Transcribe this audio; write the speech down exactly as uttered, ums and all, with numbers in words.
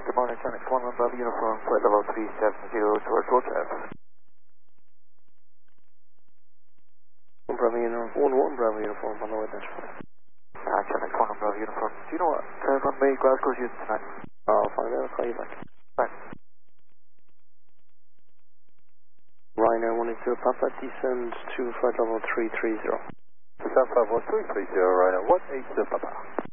Good morning, Channel one one Bravo Uniform, flight level three seven zero towards Rochester. one Bravo Uniform, one one Bravo Uniform on the way there. Uh, Channel one one Bravo Uniform. Do you know what uh, runway Glasgow's using tonight? I'll find out, I'll call you back. Thanks. Ryanair one eight zero Papa, descend to flight level three three zero. Descend flight level three three zero, Ryanair one eight zero Papa.